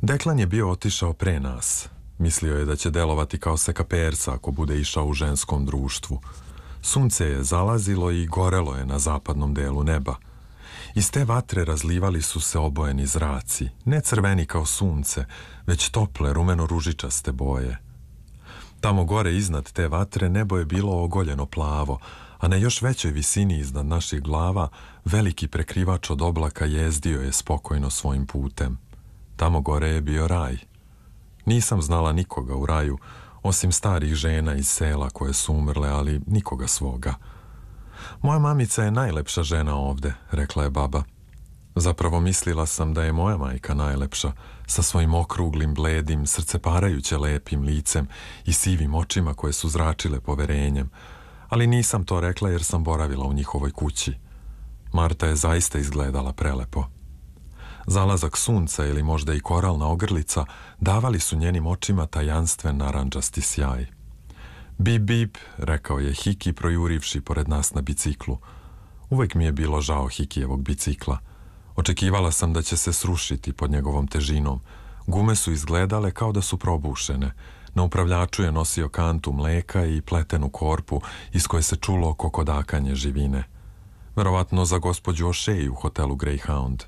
Deklan je bio otišao pre nas. Mislio je da će delovati kao sekaperca ako bude išao u ženskom društvu. Sunce je zalazilo i gorelo je na zapadnom delu neba. Iz te vatre razlivali su se obojeni zraci, ne crveni kao sunce, već tople rumeno-ružičaste boje. Tamo gore iznad te vatre nebo je bilo ogoljeno plavo, a na još većoj visini iznad naših glava veliki prekrivač od oblaka jezdio je spokojno svojim putem. Tamo gore je bio raj. Nisam znala nikoga u raju, osim starih žena iz sela koje su umrle, ali nikoga svoga. Moja mamica je najlepša žena ovde, rekla je baba. Zapravo mislila sam da je moja majka najlepša, sa svojim okruglim, bledim, srceparajuće lepim licem i sivim očima koje su zračile poverenjem, ali nisam to rekla jer sam boravila u njihovoj kući. Marta je zaista izgledala prelepo. Zalazak sunca ili možda i koralna ogrlica davali su njenim očima tajanstven narandžasti sjaj. Bip, bip, rekao je Hiki projurivši pored nas na biciklu. Uvek mi je bilo žao Hikijevog bicikla. Očekivala sam da će se srušiti pod njegovom težinom. Gume su izgledale kao da su probušene. Na upravljaču je nosio kantu mleka i pletenu korpu iz koje se čulo kokodakanje živine. Verovatno za gospođu O'Shea u hotelu Greyhound.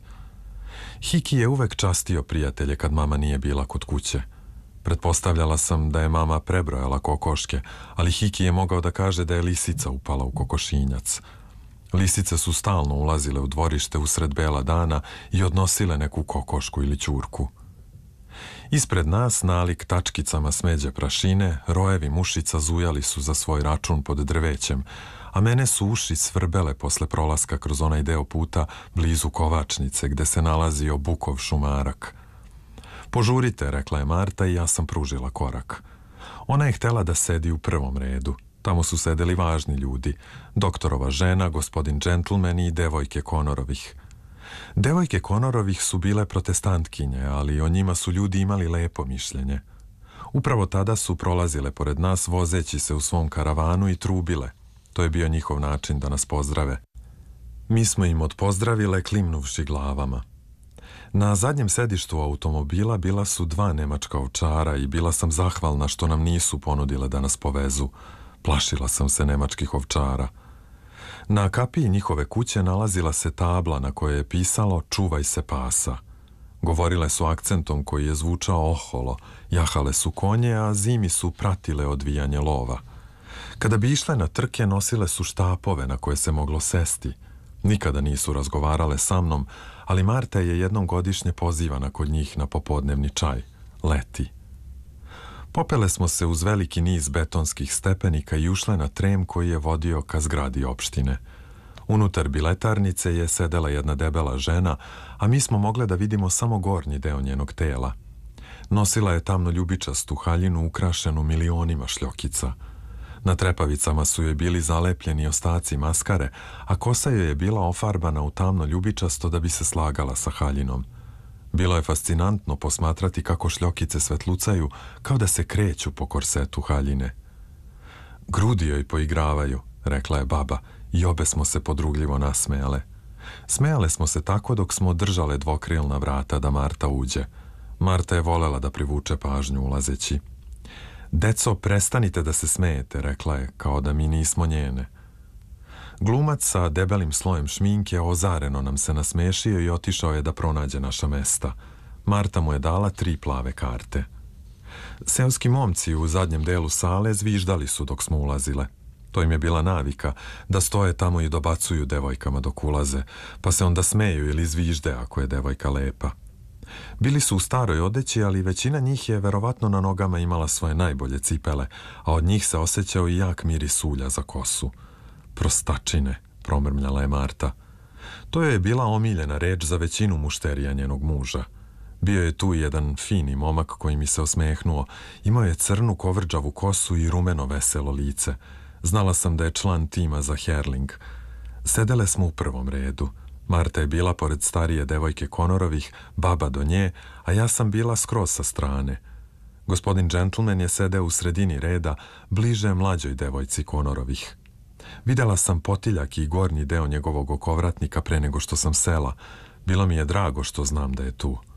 Hiki je uvek častio prijatelje kad mama nije bila kod kuće. Pretpostavljala sam da je mama prebrojala kokoške, ali Hiki je mogao da kaže da je lisica upala u kokošinjac. Lisice su stalno ulazile u dvorište usred bela dana i odnosile neku kokošku ili ćurku. Ispred nas, nalik tačkicama smeđe prašine, rojevi mušica zujali su za svoj račun pod drvećem, a mene su uši svrbele posle prolaska kroz onaj deo puta blizu Kovačnice, gde se nalazio Bukov šumarak. Požurite, rekla je Marta i ja sam pružila korak. Ona je htela da sedi u prvom redu. Tamo su sedeli važni ljudi, doktorova žena, gospodin Gentleman i devojke Konorovih. Devojke Konorovih su bile protestantkinje, ali o njima su ljudi imali lepo mišljenje. Upravo tada su prolazile pored nas vozeći se u svom karavanu i trubile. To je bio njihov način da nas pozdrave. Mi smo im odpozdravile klimnuvši glavama. Na zadnjem sedištu automobila bila su dva nemačka ovčara i bila sam zahvalna što nam nisu ponudile da nas povezu. Plašila sam se nemačkih ovčara. Na kapiji njihove kuće nalazila se tabla na kojoj je pisalo "Čuvaj se pasa". Govorile su akcentom koji je zvučao oholo, jahale su konje, a zimi su pratile odvijanje lova. Kada bi išle na trke, nosile su štapove na koje se moglo sesti. Nikada nisu razgovarale sa mnom, ali Marta je jednom godišnje pozivana kod njih na popodnevni čaj. Leti. Popele smo se uz veliki niz betonskih stepenika i ušle na trem koji je vodio ka zgradi opštine. Unutar biletarnice je sedela jedna debela žena, a mi smo mogle da vidimo samo gornji deo njenog tela. Nosila je tamno ljubičastu haljinu ukrašenu milionima šljokica. Na trepavicama su joj bili zalepljeni ostaci maskare, a kosa joj je bila ofarbana u tamno ljubičasto da bi se slagala sa haljinom. Bilo je fascinantno posmatrati kako šljokice svetlucaju kao da se kreću po korsetu haljine. Grudi joj poigravaju, rekla je baba, i obe smo se podrugljivo nasmejale. Smejale smo se tako dok smo držale dvokrilna vrata da Marta uđe. Marta je volela da privuče pažnju ulazeći. Deco, prestanite da se smejete, rekla je, kao da mi nismo njene. Glumac sa debelim slojem šminke ozareno nam se nasmešio i otišao je da pronađe naša mesta. Marta mu je dala 3 plave karte. Seoski momci u zadnjem delu sale zviždali su dok smo ulazile. To im je bila navika, da stoje tamo i dobacuju devojkama dok ulaze, pa se onda smeju ili zvižde ako je devojka lepa. Bili su u staroj odeći, ali većina njih je verovatno na nogama imala svoje najbolje cipele, a od njih se osjećao i jak miris ulja za kosu. Prostačine, promrmljala je Marta. To je bila omiljena reč za većinu mušterija njenog muža. Bio je tu jedan fini momak koji mi se osmehnuo. Imao je crnu kovrđavu kosu i rumeno veselo lice. Znala sam da je član tima za Herling. Sedele smo u prvom redu. Marta je bila pored starije devojke Konorovih, baba do nje, a ja sam bila skroz sa strane. Gospodin Gentleman je sedeo u sredini reda, bliže mlađoj devojci Konorovih. Videla sam potiljak i gornji deo njegovog okovratnika pre nego što sam sela. Bilo mi je drago što znam da je tu.